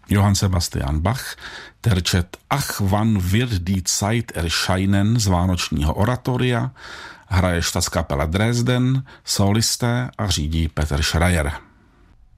Johann Sebastian Bach, terčet Ach wann wird die Zeit erscheinen z vánočního oratoria, hraje Staatskapela Dresden, solisté a řídí Peter Schreier.